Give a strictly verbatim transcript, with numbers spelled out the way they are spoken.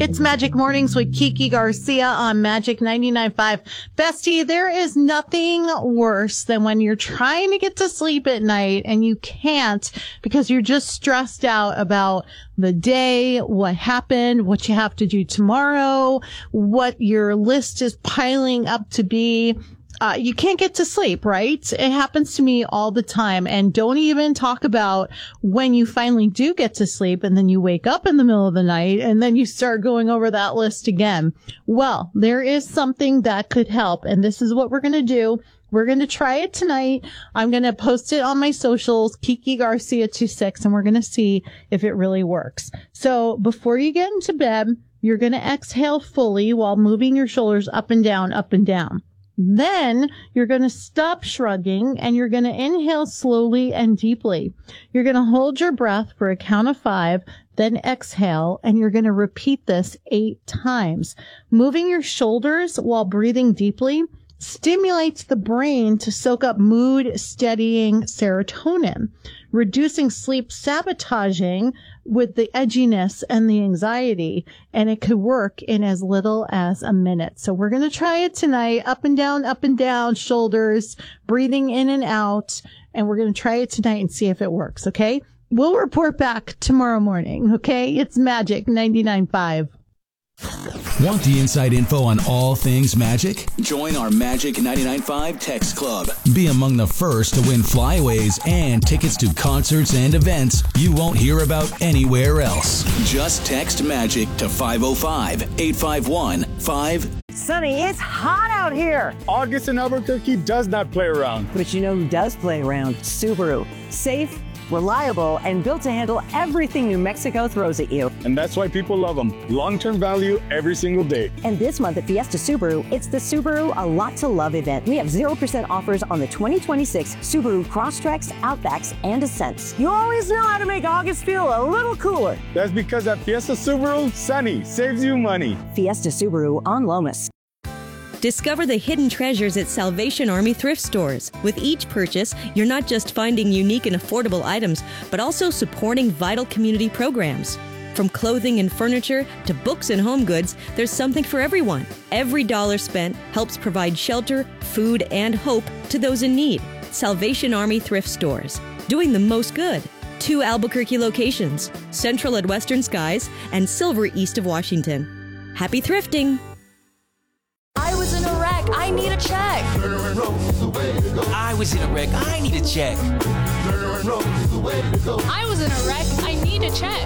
It's Magic Mornings with Kiki Garcia on Magic ninety-nine point five. Bestie, there is nothing worse than when you're trying to get to sleep at night and you can't because you're just stressed out about the day, what happened, what you have to do tomorrow, what your list is piling up to be. Uh, you can't get to sleep, right? It happens to me all the time. And don't even talk about when you finally do get to sleep and then you wake up in the middle of the night and then you start going over that list again. Well, there is something that could help. And this is what we're going to do. We're going to try it tonight. I'm going to post it on my socials, Kiki Garcia twenty-six, and we're going to see if it really works. So before you get into bed, you're going to exhale fully while moving your shoulders up and down, up and down. Then you're going to stop shrugging and you're going to inhale slowly and deeply. You're going to hold your breath for a count of five, then exhale, and you're going to repeat this eight times. Moving your shoulders while breathing deeply stimulates the brain to soak up mood steadying serotonin, reducing sleep sabotaging with the edginess and the anxiety, and it could work in as little as a minute. So we're going to try it tonight, up and down, up and down, shoulders, breathing in and out, and we're going to try it tonight and see if it works, okay? We'll report back tomorrow morning, okay? It's Magic ninety-nine point five. Want the inside info on all things magic? Join our Magic ninety-nine point five text club. Be among the first to win flyaways and tickets to concerts and events you won't hear about anywhere else. Just text MAGIC to five oh five, eight five one, five. Sonny, it's hot out here. August in Albuquerque does not play around. But you know who does play around? Subaru. Safe, reliable, and built to handle everything New Mexico throws at you. And that's why people love them. Long-term value every single day. And this month at Fiesta Subaru, it's the Subaru A Lot to Love event. We have zero percent offers on the twenty twenty-six Subaru Crosstreks, Outbacks, and Ascents. You always know how to make August feel a little cooler. That's because at Fiesta Subaru, Sunny saves you money. Fiesta Subaru on Lomas. Discover the hidden treasures at Salvation Army thrift stores. With each purchase, you're not just finding unique and affordable items, but also supporting vital community programs. From clothing and furniture to books and home goods, there's something for everyone. Every dollar spent helps provide shelter, food, and hope to those in need. Salvation Army thrift stores, doing the most good. Two Albuquerque locations, Central at Western Skies and Silver east of Washington. Happy thrifting! I was in a wreck. I need a check. I was in a wreck. I need a check. I was in a wreck. I need a check.